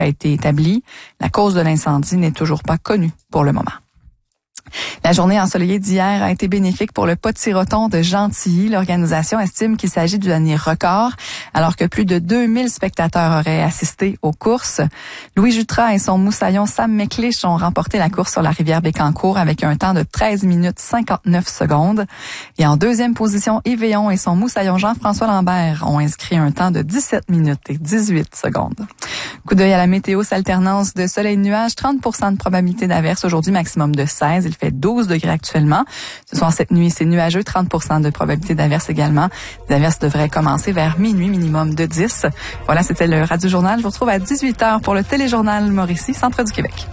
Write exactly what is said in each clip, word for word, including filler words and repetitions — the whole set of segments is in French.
a été établi. La cause de l'incendie n'est toujours pas connue pour le moment. La journée ensoleillée d'hier a été bénéfique pour le Pot-de-Siroton de Gentilly. L'organisation estime qu'il s'agit d'une année record, alors que plus de deux mille spectateurs auraient assisté aux courses. Louis Jutras et son moussaillon Sam McLeish ont remporté la course sur la rivière Bécancour avec un temps de treize minutes cinquante-neuf secondes. Et en deuxième position, Yves Véon et son moussaillon Jean-François Lambert ont inscrit un temps de dix-sept minutes et dix-huit secondes. Coup d'œil à la météo, alternance de soleil et de nuages, trente pour cent de probabilité d'averse aujourd'hui, maximum de seize. Il fait douze degrés actuellement. Ce soir, cette nuit, c'est nuageux, trente pour cent de probabilité d'averse également. Les averses devraient commencer vers minuit, minimum de dix. Voilà, c'était le Radio Journal. Je vous retrouve à dix-huit heures pour le téléjournal Mauricie, Centre du Québec.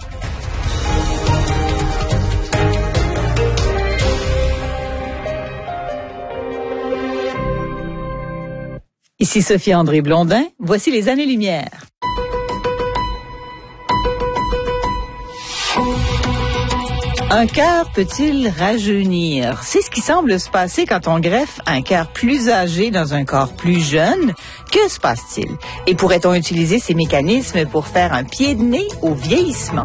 Ici Sophie-André Blondin. Voici les années-lumière. Un cœur peut-il rajeunir? C'est ce qui semble se passer quand on greffe un cœur plus âgé dans un corps plus jeune. Que se passe-t-il? Et pourrait-on utiliser ces mécanismes pour faire un pied de nez au vieillissement?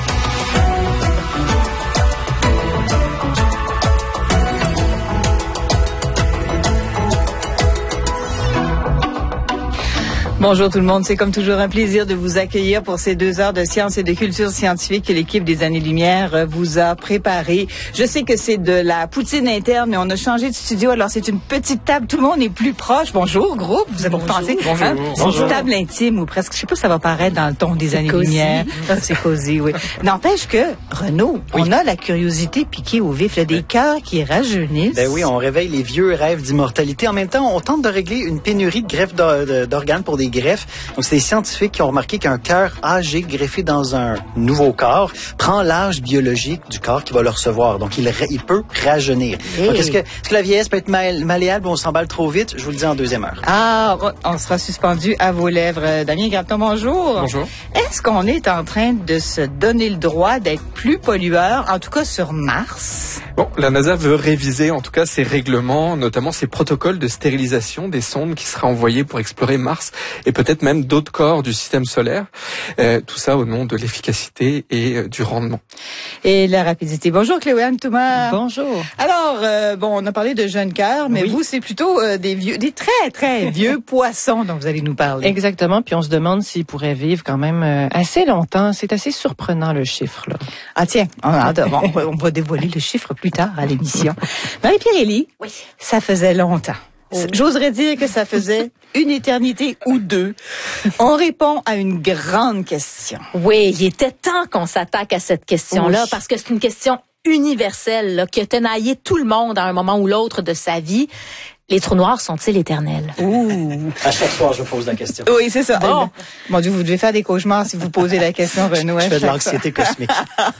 Bonjour tout le monde, c'est comme toujours un plaisir de vous accueillir pour ces deux heures de sciences et de culture scientifique que l'équipe des Années-Lumière vous a préparé. Je sais que c'est de la poutine interne, mais on a changé de studio, alors c'est une petite table, tout le monde est plus proche. Bonjour groupe, vous avez pensé? Bonjour, hein? bonjour. C'est une table intime ou presque, je sais pas si ça va paraître dans le ton des Années-Lumière. C'est cosy, oui. N'empêche que, Renaud, oui. On a la curiosité piquée au vif, là, des cœurs qui rajeunissent. Ben oui, on réveille les vieux rêves d'immortalité. En même temps, on tente de régler une pénurie de greffes d'organes pour des greffes. Donc, c'est des scientifiques qui ont remarqué qu'un cœur âgé greffé dans un nouveau corps prend l'âge biologique du corps qui va le recevoir. Donc, il, il peut rajeunir. Hey. Donc, est-ce que, est-ce que la vieillesse peut être mal, malléable ou on s'emballe trop vite? Je vous le dis en deuxième heure. Ah, on sera suspendu à vos lèvres. Damien Gratton, bonjour. Bonjour. Est-ce qu'on est en train de se donner le droit d'être plus pollueur, en tout cas sur Mars? Bon, la NASA veut réviser en tout cas ses règlements, notamment ses protocoles de stérilisation des sondes qui seraient envoyées pour explorer Mars et peut-être même d'autres corps du système solaire. Euh, tout ça au nom de l'efficacité et euh, du rendement. Et la rapidité. Bonjour Cléoane Thomas. Bonjour. Alors, euh, bon, on a parlé de jeunes cœurs, mais oui. Vous, c'est plutôt euh, des vieux, des très, très vieux poissons dont vous allez nous parler. Exactement, puis on se demande s'ils pourraient vivre quand même euh, assez longtemps. C'est assez surprenant, le chiffre, là. Ah tiens, on, on, on va dévoiler le chiffre plus tard à l'émission. Marie-Pierre Élie, oui. Ça faisait longtemps. Oh. J'oserais dire que ça faisait une éternité ou deux. On répond à une grande question. Oui, il était temps qu'on s'attaque à cette question-là, oui. Parce que c'est une question universelle là, qui a tenaillé tout le monde à un moment ou l'autre de sa vie. Les trous noirs sont-ils éternels? Ouh. À chaque soir, je pose la question. Oui, c'est ça. Bon. Mon Dieu, vous devez faire des cauchemars si vous posez la question, Renaud. Je fais de l'anxiété cosmique.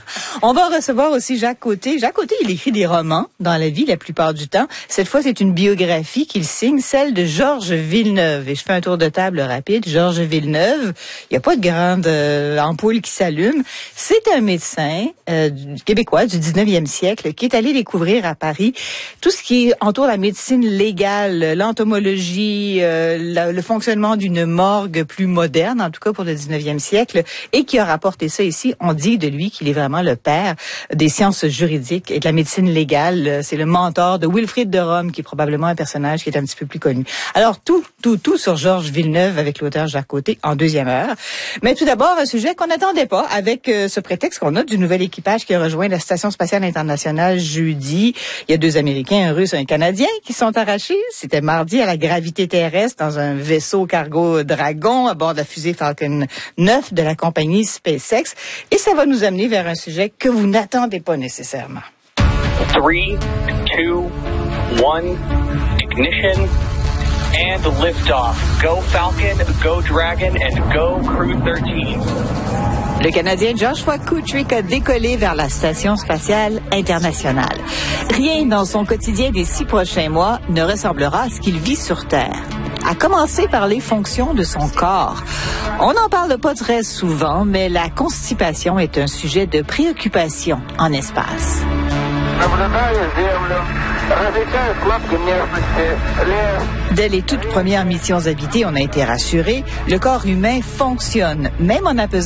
On va recevoir aussi Jacques Côté. Jacques Côté, il écrit des romans dans la vie la plupart du temps. Cette fois, c'est une biographie qu'il signe, celle de Georges Villeneuve. Et je fais un tour de table rapide. Georges Villeneuve, il n'y a pas de grande euh, ampoule qui s'allume. C'est un médecin euh, du, québécois du dix-neuvième siècle qui est allé découvrir à Paris tout ce qui entoure la médecine légale, l'entomologie, euh, le, le fonctionnement d'une morgue plus moderne, en tout cas pour le dix-neuvième siècle, et qui a rapporté ça ici. On dit de lui qu'il est vraiment le père des sciences juridiques et de la médecine légale. C'est le mentor de Wilfrid de Rome, qui est probablement un personnage qui est un petit peu plus connu. Alors, tout, tout, tout sur Georges Villeneuve avec l'auteur Jacques Côté en deuxième heure. Mais tout d'abord, un sujet qu'on n'attendait pas avec euh, ce prétexte qu'on a du nouvel équipage qui a rejoint la Station spatiale internationale jeudi. Il y a deux Américains, un Russe et un Canadien qui sont arrachés. C'était mardi à la gravité terrestre dans un vaisseau cargo Dragon à bord de la fusée Falcon neuf de la compagnie SpaceX. Et ça va nous amener vers un sujet que vous n'attendez pas nécessairement. Three, two, one, ignition, and liftoff. Go Falcon, go Dragon, and go Crew treize. Le Canadien Joshua Kutrick a décollé vers la Station spatiale internationale. Rien dans son quotidien des six prochains mois ne ressemblera à ce qu'il vit sur Terre. À commencer par les fonctions de son corps. On n'en parle pas très souvent, mais la constipation est un sujet de préoccupation en espace. Dès les toutes premières missions habitées, on a été rassurés, le corps humain fonctionne, même en apesanteur.